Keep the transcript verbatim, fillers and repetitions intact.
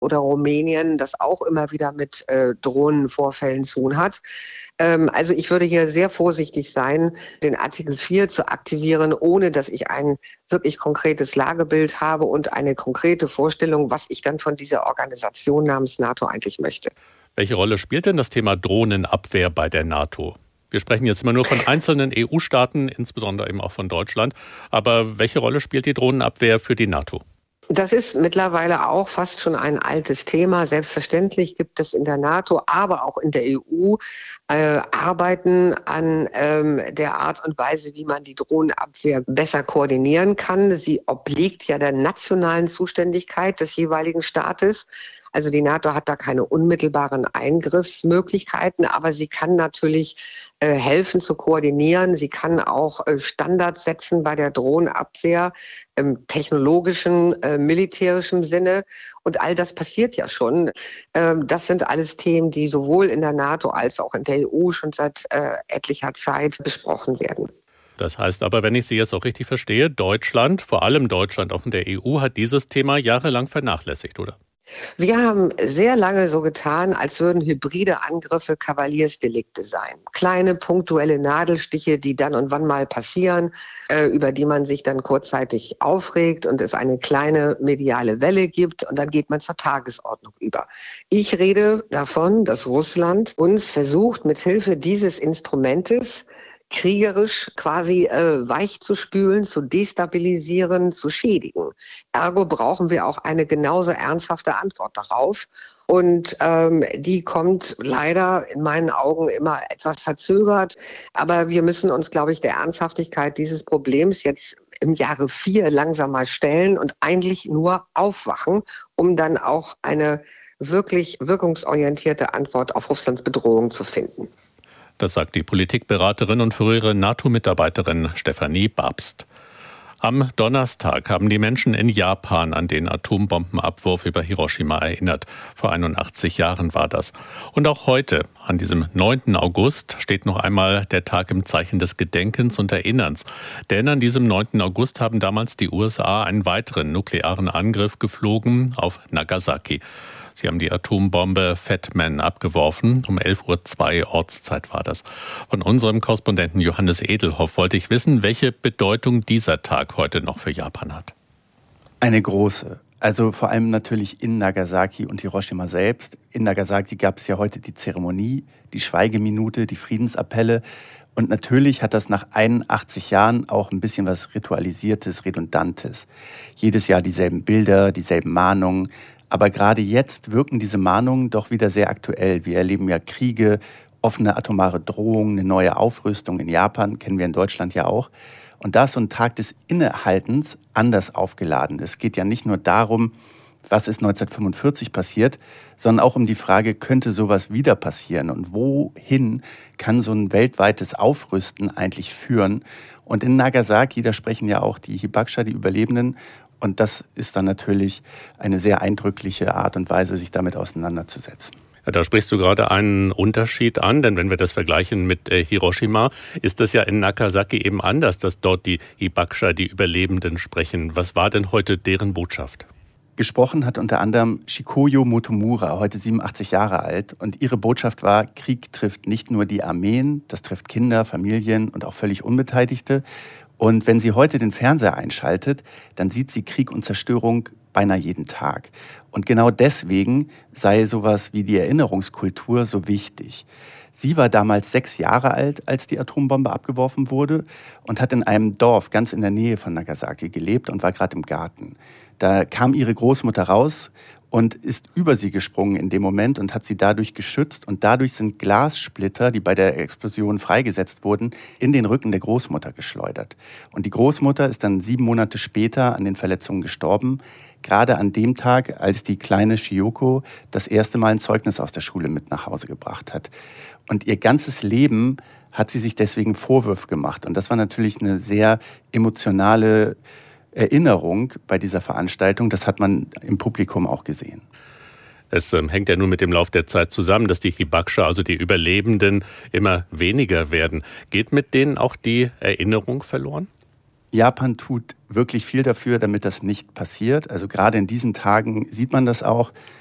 oder Rumänien, das auch immer wieder mit äh, Drohnenvorfällen zu tun hat. Ähm, also ich würde hier sehr vorsichtig sein, den Artikel vier zu aktivieren, ohne dass ich ein wirklich konkretes Lagebild habe und eine konkrete Vorstellung, was ich dann von dieser Organisation namens NATO eigentlich möchte. Welche Rolle spielt denn das Thema Drohnenabwehr bei der NATO? Wir sprechen jetzt immer nur von einzelnen E U-Staaten, insbesondere eben auch von Deutschland. Aber welche Rolle spielt die Drohnenabwehr für die NATO? Das ist mittlerweile auch fast schon ein altes Thema. Selbstverständlich gibt es in der NATO, aber auch in der E U äh, Arbeiten an ähm, der Art und Weise, wie man die Drohnenabwehr besser koordinieren kann. Sie obliegt ja der nationalen Zuständigkeit des jeweiligen Staates. Also die NATO hat da keine unmittelbaren Eingriffsmöglichkeiten, aber sie kann natürlich äh, helfen zu koordinieren. Sie kann auch äh, Standards setzen bei der Drohnenabwehr im technologischen, äh, militärischen Sinne. Und all das passiert ja schon. Ähm, das sind alles Themen, die sowohl in der NATO als auch in der E U schon seit äh, etlicher Zeit besprochen werden. Das heißt aber, wenn ich Sie jetzt auch richtig verstehe, Deutschland, vor allem Deutschland, auch in der E U, hat dieses Thema jahrelang vernachlässigt, oder? Wir haben sehr lange so getan, als würden hybride Angriffe Kavaliersdelikte sein. Kleine punktuelle Nadelstiche, die dann und wann mal passieren, äh, über die man sich dann kurzzeitig aufregt und es eine kleine mediale Welle gibt und dann geht man zur Tagesordnung über. Ich rede davon, dass Russland uns versucht, mithilfe dieses Instrumentes kriegerisch quasi äh, weich zu spülen, zu destabilisieren, zu schädigen. Ergo brauchen wir auch eine genauso ernsthafte Antwort darauf. Und ähm, die kommt leider in meinen Augen immer etwas verzögert. Aber wir müssen uns, glaube ich, der Ernsthaftigkeit dieses Problems jetzt im Jahre vier langsam mal stellen und eigentlich nur aufwachen, um dann auch eine wirklich wirkungsorientierte Antwort auf Russlands Bedrohung zu finden. Das sagt die Politikberaterin und frühere NATO-Mitarbeiterin Stefanie Babst. Am Donnerstag haben die Menschen in Japan an den Atombombenabwurf über Hiroshima erinnert. Vor einundachtzig Jahren war das. Und auch heute, an diesem neunten August, steht noch einmal der Tag im Zeichen des Gedenkens und Erinnerns. Denn an diesem neunten August haben damals die U S A einen weiteren nuklearen Angriff geflogen auf Nagasaki. Sie haben die Atombombe Fat Man abgeworfen. Um elf Uhr zwei Ortszeit war das. Von unserem Korrespondenten Johannes Edelhoff wollte ich wissen, welche Bedeutung dieser Tag heute noch für Japan hat. Eine große. Also vor allem natürlich in Nagasaki und Hiroshima selbst. In Nagasaki gab es ja heute die Zeremonie, die Schweigeminute, die Friedensappelle. Und natürlich hat das nach einundachtzig Jahren auch ein bisschen was Ritualisiertes, Redundantes. Jedes Jahr dieselben Bilder, dieselben Mahnungen. Aber gerade jetzt wirken diese Mahnungen doch wieder sehr aktuell. Wir erleben ja Kriege, offene atomare Drohungen, eine neue Aufrüstung in Japan, kennen wir in Deutschland ja auch. Und da ist so ein Tag des Innehaltens anders aufgeladen. Es geht ja nicht nur darum, was ist neunzehnhundertfünfundvierzig passiert, sondern auch um die Frage, könnte sowas wieder passieren? Und wohin kann so ein weltweites Aufrüsten eigentlich führen? Und in Nagasaki, da sprechen ja auch die Hibakusha, die Überlebenden. Und das ist dann natürlich eine sehr eindrückliche Art und Weise, sich damit auseinanderzusetzen. Ja, da sprichst du gerade einen Unterschied an, denn wenn wir das vergleichen mit äh, Hiroshima, ist das ja in Nagasaki eben anders, dass dort die Hibakusha, die Überlebenden, sprechen. Was war denn heute deren Botschaft? Gesprochen hat unter anderem Shikoyo Motomura, heute siebenundachtzig Jahre alt. Und ihre Botschaft war, Krieg trifft nicht nur die Armeen, das trifft Kinder, Familien und auch völlig Unbeteiligte. Und wenn sie heute den Fernseher einschaltet, dann sieht sie Krieg und Zerstörung beinahe jeden Tag. Und genau deswegen sei sowas wie die Erinnerungskultur so wichtig. Sie war damals sechs Jahre alt, als die Atombombe abgeworfen wurde und hat in einem Dorf ganz in der Nähe von Nagasaki gelebt und war gerade im Garten. Da kam ihre Großmutter raus und ist über sie gesprungen in dem Moment und hat sie dadurch geschützt. Und dadurch sind Glassplitter, die bei der Explosion freigesetzt wurden, in den Rücken der Großmutter geschleudert. Und die Großmutter ist dann sieben Monate später an den Verletzungen gestorben. Gerade an dem Tag, als die kleine Chiyoko das erste Mal ein Zeugnis aus der Schule mit nach Hause gebracht hat. Und ihr ganzes Leben hat sie sich deswegen Vorwürfe gemacht. Und das war natürlich eine sehr emotionale Erinnerung bei dieser Veranstaltung. Das hat man im Publikum auch gesehen. Es ähm, hängt ja nun mit dem Lauf der Zeit zusammen, dass die Hibakusha, also die Überlebenden, immer weniger werden. Geht mit denen auch die Erinnerung verloren? Japan tut wirklich viel dafür, damit das nicht passiert. Also gerade in diesen Tagen sieht man das auch.